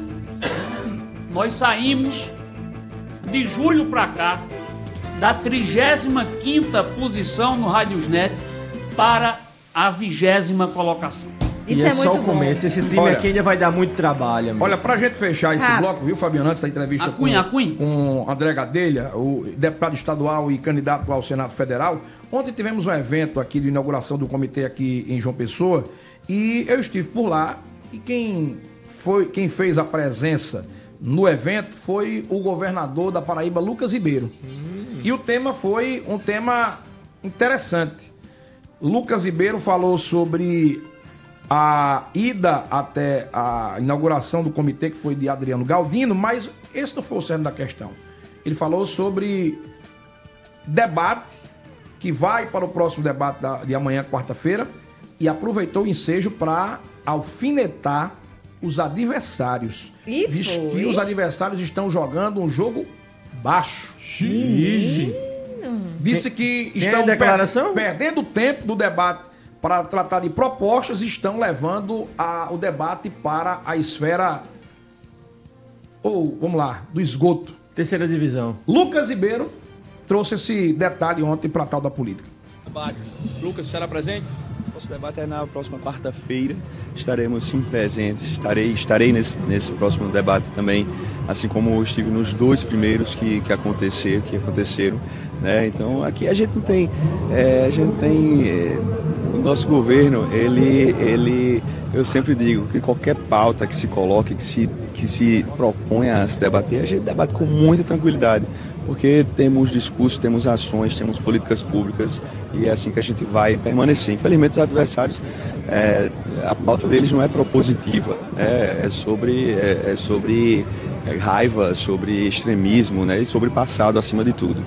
nós saímos de julho para cá da trigésima quinta posição no Radiosnet para a vigésima colocação. Isso e é, é, só muito o bom. começo. Esse time Olha- aqui ainda vai dar muito trabalho, amigo. Olha, pra gente fechar esse Ah. bloco, viu, Fabiano, antes da entrevista A Cunha, com, a Cunha. com André Gadelha, o deputado estadual e candidato ao Senado Federal. Ontem tivemos um evento aqui de inauguração do comitê aqui em João Pessoa e eu estive por lá e quem foi, quem fez a presença no evento foi o governador da Paraíba, Lucas Ribeiro. E o tema foi um tema interessante. Lucas Ribeiro falou sobre a ida até a inauguração do comitê, que foi de Adriano Galdino, mas esse não foi o cerne da questão. Ele falou sobre debate, que vai para o próximo debate da- de amanhã, quarta-feira, e aproveitou o ensejo para alfinetar os adversários. E Diz foi? que os adversários estão jogando um jogo baixo. Ixi. Disse que tem estão a declaração? per- perdendo tempo do debate para tratar de propostas e estão levando a- o debate para a esfera, ou, vamos lá, do esgoto. Terceira divisão. Lucas Ribeiro trouxe esse detalhe ontem para tal da política. Debates. Lucas, estará presente? Nosso debate é na próxima quarta-feira. Estaremos sim presentes. Estarei, estarei nesse, nesse próximo debate também, assim como eu estive nos dois primeiros que, que aconteceram, que aconteceram, né? Então aqui a gente não tem, é, a gente tem é, o nosso governo, ele, ele, eu sempre digo que qualquer pauta que se coloque, que se, que se proponha a se debater, a gente debate com muita tranquilidade, porque temos discursos, temos ações, temos políticas públicas e é assim que a gente vai permanecer. Infelizmente, os adversários, é, a pauta deles não é propositiva, né? é sobre, é, é sobre raiva, sobre extremismo, né? E sobre passado acima de tudo.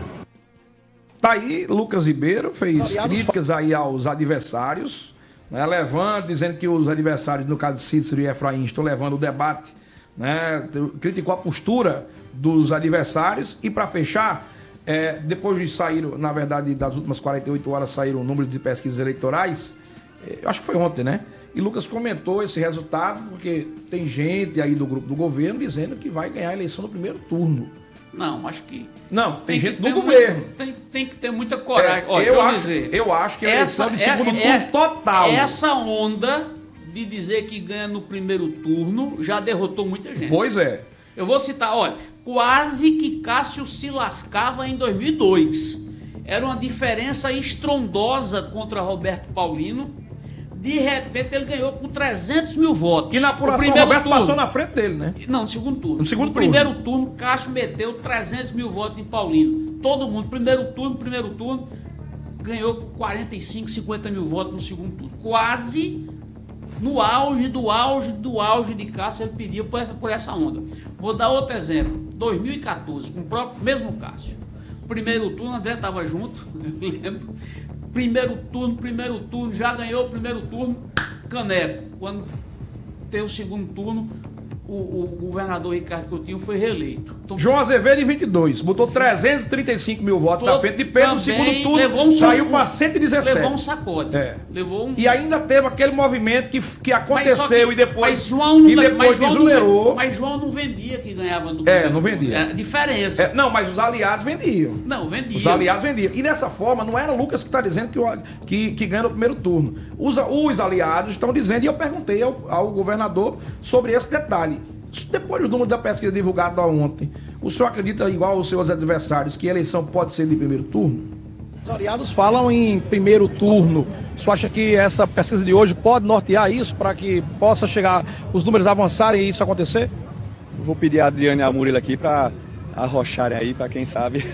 Tá aí, Lucas Ribeiro fez críticas aí aos adversários, né? Levando, dizendo que os adversários, no caso Cícero e Efraim, estão levando o debate, né? Criticou a postura dos adversários. E para fechar, é, depois de sair, na verdade, das últimas quarenta e oito horas, saíram o número de pesquisas eleitorais, eu acho que foi ontem, né? E Lucas comentou esse resultado, porque tem gente aí do grupo do governo dizendo que vai ganhar a eleição no primeiro turno. Não, acho que... Não, tem, tem gente do muito, governo. Tem, tem que ter muita coragem. É, Olha, eu, eu, acho, dizer, eu acho que a eleição essa, de segundo é, turno é, total. Essa onda de dizer que ganha no primeiro turno já derrotou muita gente. Pois é. Eu vou citar, olha, quase que Cássio se lascava em dois mil e dois. Era uma diferença estrondosa contra Roberto Paulino. De repente ele ganhou com trezentos mil votos. E na apuração o Roberto turno. passou na frente dele, né? Não, no segundo turno. No segundo no turno. primeiro turno, Cássio meteu trezentos mil votos em Paulino. Todo mundo, primeiro turno, primeiro turno, ganhou com quarenta e cinco, cinquenta mil votos no segundo turno. Quase no auge do auge do auge de Cássio, ele pediu por essa, por essa onda. Vou dar outro exemplo. dois mil e quatorze, com o próprio mesmo Cássio. Primeiro turno, André estava junto, eu lembro. Primeiro turno, primeiro turno, já ganhou o primeiro turno, caneco. Quando tem o segundo turno, o, o governador Ricardo Coutinho foi reeleito. Então, João Azevedo em vinte e dois, botou trezentos e trinta e cinco mil votos na frente de Pedro no segundo turno, levou um saiu um, para cento e dezessete. Levou um sacode. É. Levou um... E ainda teve aquele movimento que, que aconteceu que, e depois, mas João não, e depois mas exonerou. Não, mas João não vendia que ganhava no É, não vendia. É, diferença. É, não, mas os aliados vendiam. Não, vendiam. Os aliados vendiam. E dessa forma, não era o Lucas que está dizendo que, o, que, que ganha no primeiro turno. Os, os aliados estão dizendo, e eu perguntei ao, ao governador sobre esse detalhe. Depois do número da pesquisa divulgada ontem, o senhor acredita, igual aos seus adversários, que a eleição pode ser de primeiro turno? Os aliados falam em primeiro turno. O senhor acha que essa pesquisa de hoje pode nortear isso para que possa chegar, os números avançarem e isso acontecer? Vou pedir a Adriane e a Murilo aqui para arrocharem aí, para quem sabe.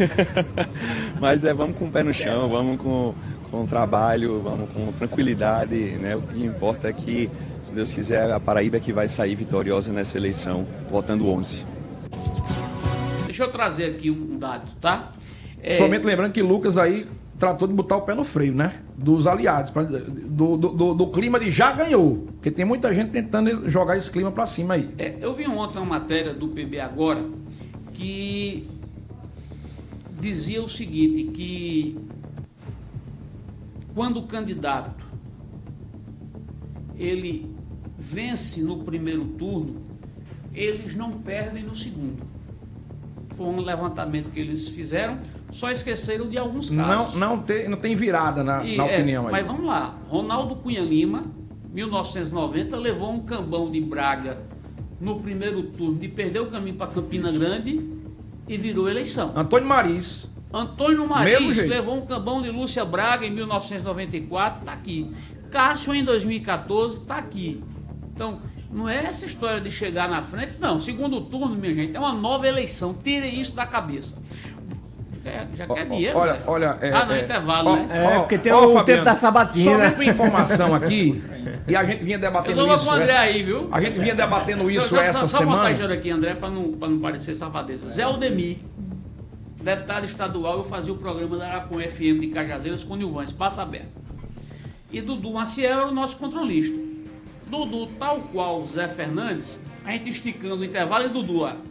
Mas é, vamos com o pé no chão, vamos com, com trabalho, vamos com tranquilidade, né? O que importa é que, se Deus quiser, a Paraíba é que vai sair vitoriosa nessa eleição, votando onze. Deixa eu trazer aqui um dado, tá? É... Somente lembrando que Lucas aí tratou de botar o pé no freio, né? Dos aliados, pra, do, do, do, do clima de já ganhou. Porque tem muita gente tentando jogar esse clima para cima aí. É, eu vi ontem uma matéria do P B Agora que dizia o seguinte, que quando o candidato ele vence no primeiro turno, eles não perdem no segundo. Foi um levantamento que eles fizeram, só esqueceram de alguns casos. Não, não, tem, não tem virada na, e, na opinião é, aí. Mas vamos lá, Ronaldo Cunha Lima, mil novecentos e noventa, levou um cambão de Braga no primeiro turno, de perder o caminho para Campina Grande e virou eleição. Antônio Mariz. Antônio Mariz levou um cambão de Lúcia Braga em mil novecentos e noventa e quatro, está aqui. Cássio em dois mil e quatorze, está aqui. Então, não é essa história de chegar na frente, não. Segundo turno, minha gente, é uma nova eleição. Tirem isso da cabeça. Já, já quer dinheiro, olha, velho. olha, é, Ah, no é, intervalo, ó, né? É, ó, porque tem ó, o Fabiano, tempo da sabatina. Somente uma informação aqui, e a gente vinha Eu debatendo só vou isso. com o André essa, aí, viu? A gente vinha debatendo isso só, só, essa só semana. Só montagem aqui, André, para não, pra não parecer safadeza. Zé Aldemir, deputado estadual, eu fazia o programa da Arapon F M de Cajazeiras com Nilvães, Passa Aberta. E Dudu Maciel era o nosso controlista. Dudu, tal qual Zé Fernandes, a gente esticando o intervalo e Dudu, ó.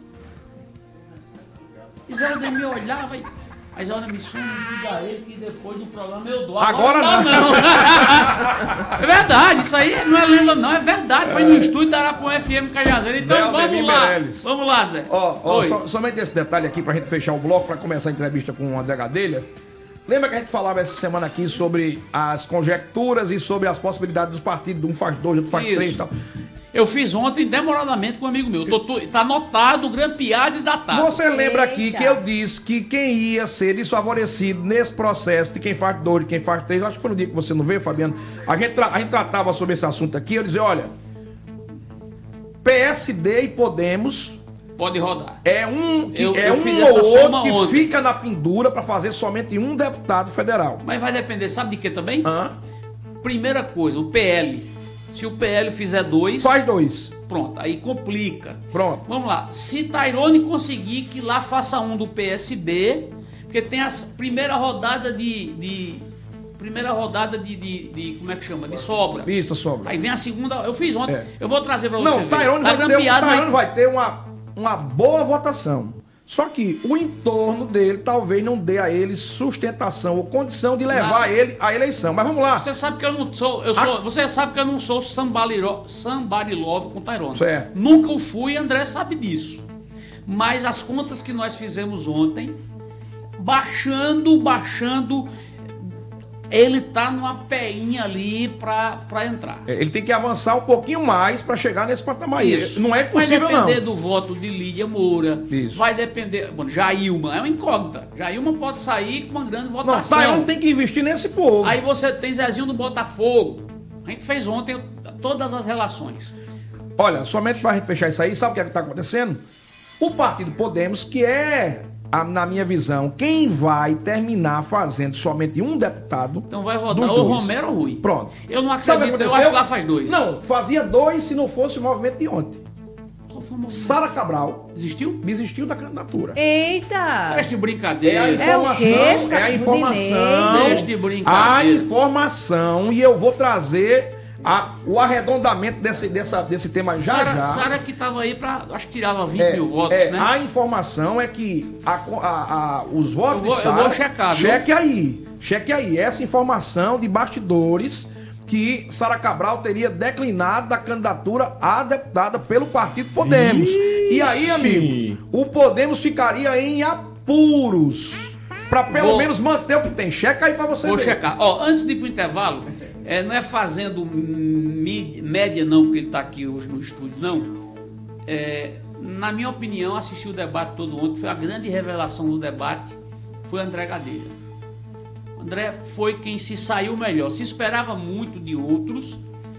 E Zé Aldemir olhava e... Aí Zé Aldemir, só não diga a ele que depois do programa eu dou. Agora, Agora não. não. É verdade, isso aí não é lenda não, é verdade. Foi no estúdio da Arapon F M Cajazeiras. Então Zé vamos Aldemir lá. Meirelles. Vamos lá, Zé. Ó, ó, Oi. so, somente esse detalhe aqui pra gente fechar o bloco, pra começar a entrevista com o André Gadelha. Lembra que a gente falava essa semana aqui sobre as conjecturas e sobre as possibilidades dos partidos, de um faz dois, outro faz Isso. três e tal. Eu fiz ontem demoradamente com um amigo meu. Tô, tô, tá anotado, grampeado e datado. Você lembra aqui Eita. que eu disse que quem ia ser desfavorecido nesse processo de quem faz dois, de quem faz três, acho que foi no dia que você não veio, Fabiano, a gente, tra- a gente tratava sobre esse assunto aqui, eu dizia, olha, P S D e Podemos Pode rodar. É um, que, Eu- é eu um fiz essa ou soma outro que ontem. fica na pendura para fazer somente um deputado federal. Mas vai depender, sabe de que também? Hã? Primeira coisa, o P L. Se o P L fizer dois, Faz dois. pronto, aí complica. Pronto. Vamos lá. Se Tairone conseguir que lá faça um do P S B, porque tem a primeira rodada de. de- primeira rodada de, de, de- Como é que chama? De sobra. Isso, sobra. Aí vem a segunda. Eu fiz ontem. É. Eu vou trazer pra você. Não, ver. Tairone Tá vai, ter, um- grampeado, mas- Tairone vai ter uma, uma boa votação. Só que o entorno dele talvez não dê a ele sustentação ou condição de levar Nada. ele à eleição. Mas vamos lá. Você sabe que eu não sou. Eu sou Você sabe que eu não sou sambaliro- sambarilove com Tairone. Certo. Nunca o fui, André sabe disso. Mas as contas que nós fizemos ontem, baixando, baixando, ele tá numa peinha ali pra, pra entrar. É, Ele tem que avançar um pouquinho mais para chegar nesse patamar aí. Isso. Não é possível, Vai não. depender do voto de Lídia Moura. Isso. Vai depender. Bom, Jailma é uma incógnita. Jailma pode sair com uma grande Não, votação. Tairone tem que investir nesse povo. Aí você tem Zezinho do Botafogo. A gente fez ontem todas as relações. Olha, somente para a gente fechar isso aí, sabe o que é está acontecendo? O Partido Podemos, que é, a- na minha visão, quem vai terminar fazendo somente um deputado. Então vai rodar dos ou dois. Romero ou Rui. Pronto. Eu não Sabe o que acredito, eu aconteceu? acho que lá faz dois. Não, fazia dois se não fosse o movimento de ontem. Qual foi o movimento? Sara Cabral Desistiu? desistiu da candidatura. Eita! Deixa de É a brincadeira. informação, quê? é a informação. Deixa de brincadeira. A informação, e eu vou trazer a- o arredondamento desse, dessa, desse tema já Sara, já. Sara que tava aí pra. Acho que tirava vinte É, mil votos, é, né? A informação é que a- a- a- os votos Eu vou- de eu Sara... vou checar, viu? Cheque aí. Cheque aí. Essa informação de bastidores que Sara Cabral teria declinado da candidatura a deputada pelo Partido Podemos. E aí, Vixe. amigo, o Podemos ficaria em apuros para pelo Vou- menos manter o que tem. Checa aí para você Vou ver. checar. Ó, antes de ir pro intervalo, é, não é fazendo mí- média, não, porque ele tá aqui hoje no estúdio, não. É, na minha opinião, assistir o debate todo ontem, foi a grande revelação do debate, foi André Gadelha. André foi quem se saiu melhor. Se esperava muito de outros.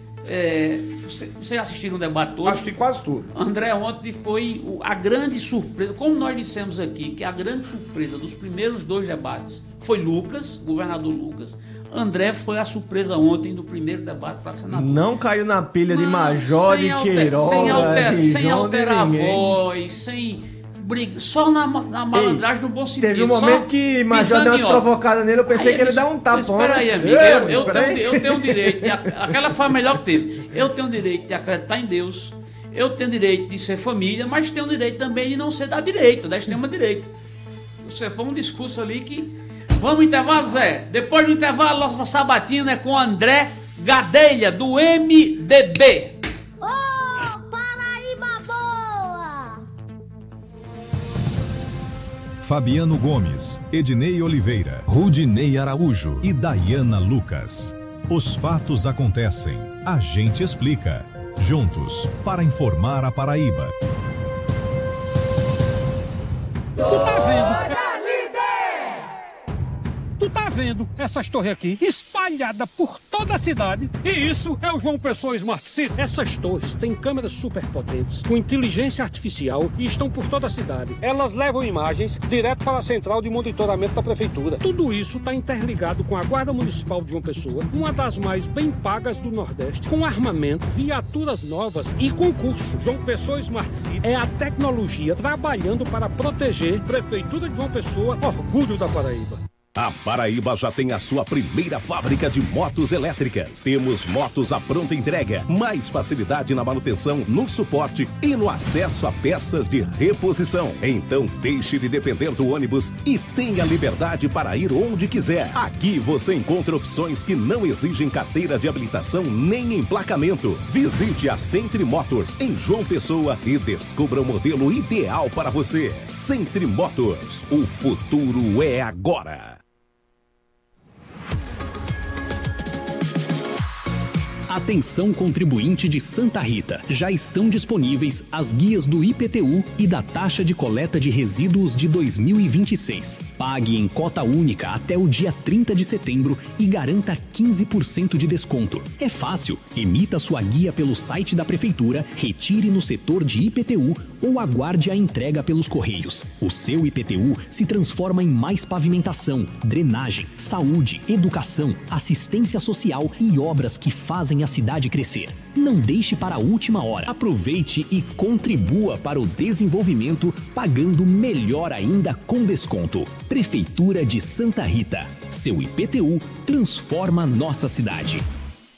É, você- vocês assistiram o debate todo? Acho que quase tudo. André ontem foi o- a grande surpresa, como nós dissemos aqui, que a grande surpresa dos primeiros dois debates foi Lucas, governador Lucas. André foi a surpresa ontem do primeiro debate para senador. Não caiu na pilha de Não, Major, sem de alter- Queiroga, sem, alter- de sem João de alterar a ninguém. voz, sem briga, só na, ma- na malandragem do bom sentido. Teve um só momento que Major pisando deu em umas ovos. provocadas nele, eu pensei Aí que ele ele ia dar um Mas tapão. espera aí, né? amigo. Ei, Eu, eu, peraí. tenho, eu tenho o direito. De, ac- aquela foi a melhor que teve. Eu tenho o direito de acreditar em Deus. Eu tenho o direito de ser família, mas tenho o direito também de não ser da direita, da extrema-direita. Você foi um discurso ali que. Vamos ao intervalo, Zé? Depois do intervalo, nossa sabatina é com André Gadelha, do M D B. Ô, Paraíba boa! Fabiano Gomes, Ednei Oliveira, Rudinei Araújo e Dayana Lucas. Os fatos acontecem, a gente explica. Juntos, para informar a Paraíba. Tu tá vendo essas torres aqui espalhadas por toda a cidade? E isso é o João Pessoa Smart City. Essas torres têm câmeras super potentes, com inteligência artificial e estão por toda a cidade. Elas levam imagens direto para a central de monitoramento da prefeitura. Tudo isso está interligado com a Guarda Municipal de João Pessoa, uma das mais bem pagas do Nordeste, com armamento, viaturas novas e concurso. João Pessoa Smart City é a tecnologia trabalhando para proteger a Prefeitura de João Pessoa, orgulho da Paraíba. A Paraíba já tem a sua primeira fábrica de motos elétricas. Temos motos à pronta entrega, mais facilidade na manutenção, no suporte e no acesso a peças de reposição. Então deixe de depender do ônibus e tenha liberdade para ir onde quiser. Aqui você encontra opções que não exigem carteira de habilitação nem emplacamento. Visite a Centre Motors em João Pessoa e descubra o modelo ideal para você. Centre Motors, o futuro é agora. Atenção contribuinte de Santa Rita, já estão disponíveis as guias do I P T U e da taxa de coleta de resíduos de dois mil e vinte e seis. Pague em cota única até o dia trinta de setembro e garanta quinze por cento de desconto. É fácil, emita sua guia pelo site da Prefeitura, retire no setor de I P T U ou aguarde a entrega pelos Correios. O seu I P T U se transforma em mais pavimentação, drenagem, saúde, educação, assistência social e obras que fazem a cidade crescer. Não deixe para a última hora. Aproveite e contribua para o desenvolvimento, pagando melhor ainda com desconto. Prefeitura de Santa Rita. Seu I P T U transforma nossa cidade.